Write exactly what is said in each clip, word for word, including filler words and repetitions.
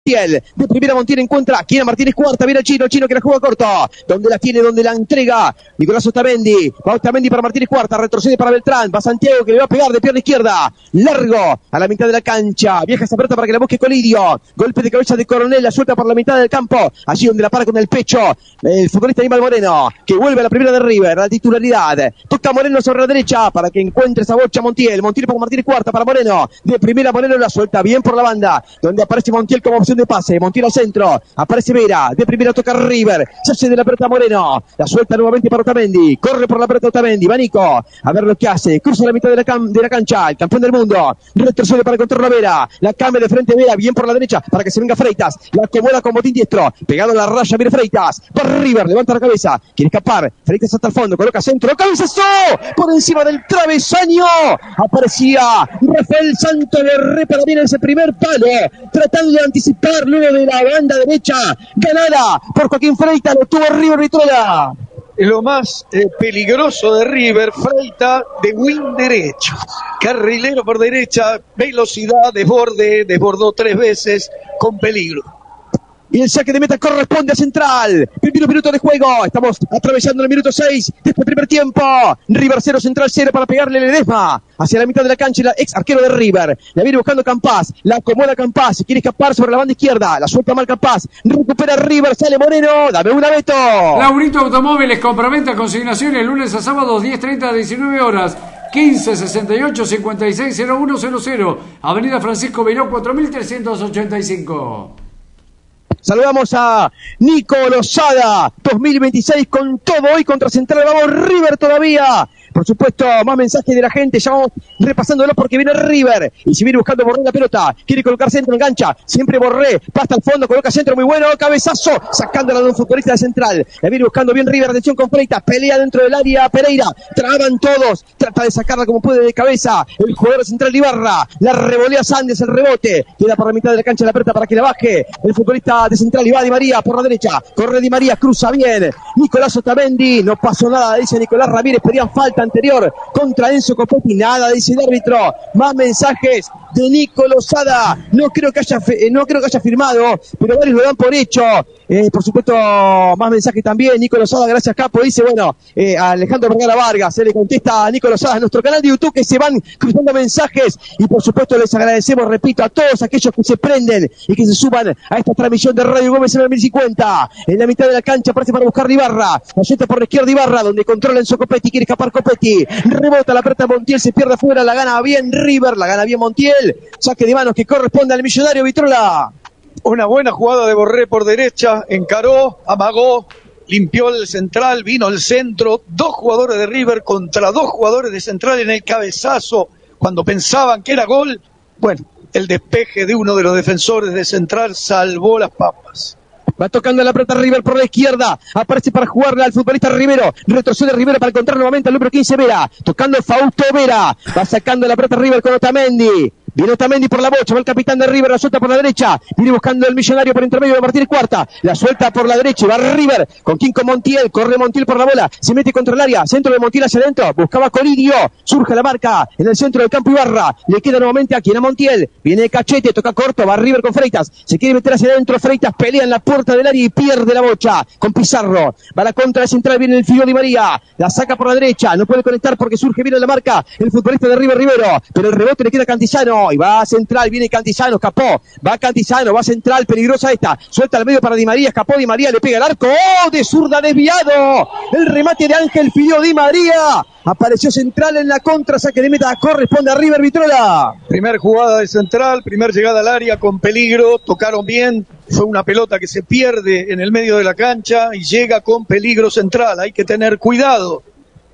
Montiel, de primera Montiel encuentra a Kiana Martínez Cuarta, viene el chino, el chino que la juega corto, donde la tiene, donde la entrega Nicolás Otamendi, va Otamendi para Martínez Cuarta, retrocede para Beltrán, va Santiago que le va a pegar de pierna izquierda, largo a la mitad de la cancha, vieja esa pelota para que la busque Colidio, golpe de cabeza de Coronel, la suelta por la mitad del campo, allí donde la para con el pecho, el futbolista Aníbal Moreno, que vuelve a la primera de River, a la titularidad, toca Moreno sobre la derecha, para que encuentre esa bocha Montiel, Montiel para Martínez Cuarta, para Moreno, de primera Moreno la suelta bien por la banda, donde aparece Montiel como opción de pase, Montiel al centro, aparece Vera, de primera toca River, se hace de la pelota Moreno, la suelta nuevamente para Otamendi, corre por la pelota Otamendi, va Nico, a ver lo que hace, cruza la mitad de la, cam- de la cancha, el campeón del mundo, retrocede para encontrar a Vera, la cambia de frente Vera, bien por la derecha, para que se venga Freitas, la acomoda con botín diestro, pegado a la raya, mire Freitas, para River, levanta la cabeza, quiere escapar, Freitas hasta el fondo, coloca centro, cabezazo, por encima del travesaño, aparecía Rafael Santos, le repara bien ese primer palo, tratando de anticipar luego de la banda derecha, ganada por Joaquín Freitas, lo tuvo River Vitrola. Lo más eh, peligroso de River, Freitas de wing derecho, carrilero por derecha, velocidad, desborde, desbordó tres veces con peligro. Y el saque de meta corresponde a Central. Primeros minutos de juego. Estamos atravesando el minuto seis de este primer tiempo. River cero, Central cero para pegarle Ledesma hacia la mitad de la cancha. El ex arquero de River. La viene buscando Campás. La acomoda Campás. Quiere escapar sobre la banda izquierda. La suelta mal Campás. Recupera River. Sale Moreno. Dame una, Beto. Laurito Automóviles compra-venta consignaciones lunes a sábado diez treinta a diecinueve horas. quince sesenta y ocho cincuenta y seis cero uno cero cero. Avenida Francisco Beiró cuatro mil trescientos ochenta y cinco. Saludamos a Nico Lozada, dos mil veintiséis con todo hoy contra Central, vamos River todavía. Por supuesto, más mensajes de la gente, ya vamos repasándolo porque viene River. Y si viene buscando Borré la pelota, quiere colocar centro, engancha, siempre Borré, pasta al fondo, coloca centro muy bueno, cabezazo, sacándola de un futbolista de Central. La viene buscando bien River, atención con Freitas, pelea dentro del área, Pereira, traban todos, trata de sacarla como puede de cabeza. El jugador de Central Ibarra, la revolea Sandes, el rebote, queda por la mitad de la cancha la pelota para que la baje. El futbolista de Central y va Di María por la derecha, corre Di María, cruza bien, Nicolás Otamendi, no pasó nada, dice Nicolás Ramírez, pedían falta anterior contra Enzo Copetti, nada, dice el árbitro. Más mensajes de Nico Lozada, no creo que haya no creo que haya firmado, pero varios lo dan por hecho. Eh, por supuesto, más mensajes también. Nico Lozada, gracias Capo, dice, bueno, eh, Alejandro Vergara Vargas, se le contesta a Nico Lozada, a nuestro canal de YouTube, que se van cruzando mensajes, y por supuesto les agradecemos, repito, a todos aquellos que se prenden y que se suban a esta transmisión de Radio Gómez en el mil cincuenta. En la mitad de la cancha aparece para buscar Ibarra, la suelta por la izquierda Ibarra, donde controla Enzo Copetti, quiere escapar Copetti, rebota la pelota Montiel, se pierde afuera, la gana bien River, la gana bien Montiel, saque de manos que corresponde al millonario Vitrola. Una buena jugada de Borré por derecha, encaró, amagó, limpió el Central, vino el centro, dos jugadores de River contra dos jugadores de Central en el cabezazo, cuando pensaban que era gol. Bueno, el despeje de uno de los defensores de Central salvó las papas. Va tocando la pelota River por la izquierda, aparece para jugarla al futbolista Rivero, retrocede Rivero para encontrar nuevamente al número quince Vera, tocando Fausto Vera, va sacando la pelota River con Otamendi. Viene Otamendi por la bocha, va el capitán de River, la suelta por la derecha, viene buscando el millonario por intermedio de Martínez Cuarta, la suelta por la derecha, va River, con quien con Montiel, corre Montiel por la bola, se mete contra el área, centro de Montiel hacia adentro, buscaba Colidio, surge la marca, en el centro del campo Ibarra, le queda nuevamente a quien a Montiel, viene Cachete, toca corto, va River con Freitas, se quiere meter hacia adentro, Freitas pelea en la puerta del área y pierde la bocha, con Pizarro, va la contra de Central, viene el Figo Di María, la saca por la derecha, no puede conectar porque surge bien en la marca, el futbolista de River Rivero, pero el rebote le queda a Cantillano, y va a Central, viene Cantillano, escapó, va Cantillano, va Central, peligrosa esta, suelta al medio para Di María, escapó Di María, le pega el arco, ¡oh! De zurda desviado, el remate de Ángel Fideo Di María, apareció Central en la contra, saque de meta, corresponde a River Vitrola. Primer jugada de Central, primer llegada al área con peligro, tocaron bien, fue una pelota que se pierde en el medio de la cancha y llega con peligro Central, hay que tener cuidado.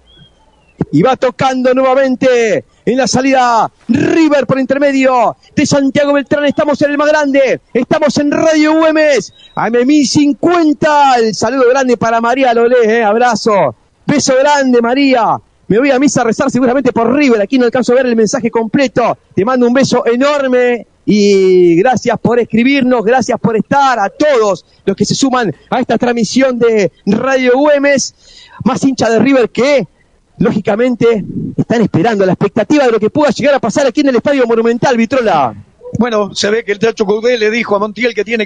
Y va tocando nuevamente en la salida River por intermedio de Santiago Beltrán. Estamos en el más grande, estamos en Radio Güemes, A M mil cincuenta. El saludo grande para María Lolé, eh, abrazo, beso grande María. Me voy a misa a rezar seguramente por River, aquí no alcanzo a ver el mensaje completo. Te mando un beso enorme y gracias por escribirnos, gracias por estar, a todos los que se suman a esta transmisión de Radio Güemes. Más hincha de River que, lógicamente, están esperando la expectativa de lo que pueda llegar a pasar aquí en el Estadio Monumental, Vitrola. Bueno, se ve que el Chacho Coudet le dijo a Montiel que tiene